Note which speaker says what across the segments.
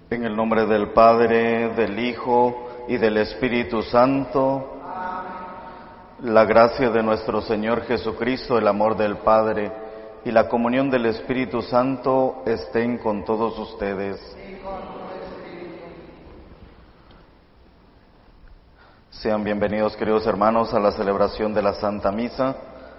Speaker 1: En el nombre del Padre, del Hijo y del Espíritu Santo. La gracia de nuestro Señor Jesucristo, el amor del Padre y la comunión del Espíritu Santo estén con todos ustedes. Sean bienvenidos, queridos hermanos, a la celebración de la Santa Misa.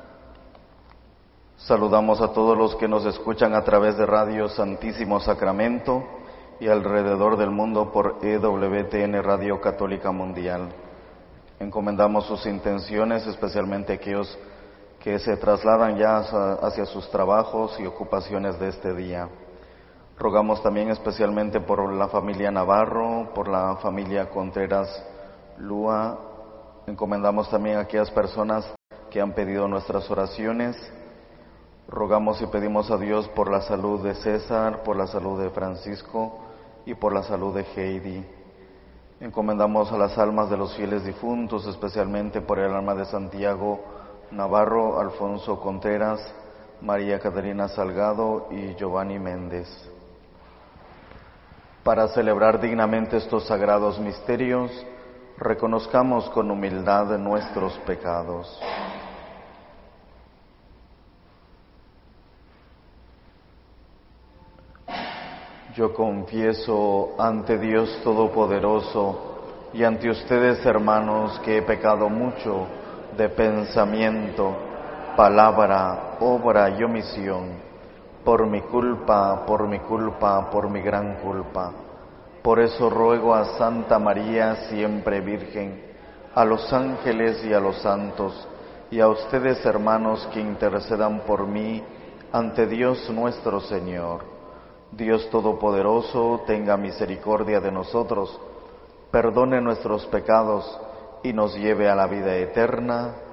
Speaker 1: Saludamos a todos los que nos escuchan a través de Radio Santísimo Sacramento y alrededor del mundo por EWTN Radio Católica Mundial. Encomendamos sus intenciones, especialmente aquellos que se trasladan ya hacia sus trabajos y ocupaciones de este día. Rogamos también especialmente por la familia Navarro, por la familia Contreras Lúa. Encomendamos también a aquellas personas que han pedido nuestras oraciones. Rogamos y pedimos a Dios por la salud de César, por la salud de Francisco y por la salud de Heidi. Encomendamos a las almas de los fieles difuntos, especialmente por el alma de Santiago Navarro, Alfonso Contreras, María Caterina Salgado y Giovanni Méndez. Para celebrar dignamente estos sagrados misterios, reconozcamos con humildad nuestros pecados. Yo confieso ante Dios Todopoderoso y ante ustedes, hermanos, que he pecado mucho de pensamiento, palabra, obra y omisión, por mi culpa, por mi gran culpa. Por eso ruego a Santa María, siempre Virgen, a los ángeles y a los santos, y a ustedes, hermanos, que intercedan por mí ante Dios nuestro Señor. Dios Todopoderoso, tenga misericordia de nosotros, perdone nuestros pecados y nos lleve a la vida eterna.